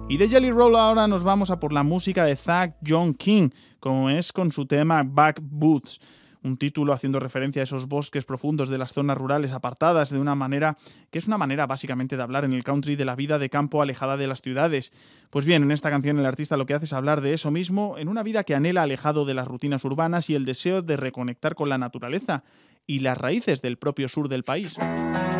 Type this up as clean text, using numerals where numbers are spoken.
Y de Jelly Roll ahora nos vamos a por la música de Thug John King, como es con su tema Backwoods, un título haciendo referencia a esos bosques profundos de las zonas rurales apartadas de una manera que es una manera básicamente de hablar en el country de la vida de campo alejada de las ciudades. Pues bien, en esta canción el artista lo que hace es hablar de eso mismo, en una vida que anhela alejado de las rutinas urbanas y el deseo de reconectar con la naturaleza y las raíces del propio sur del país.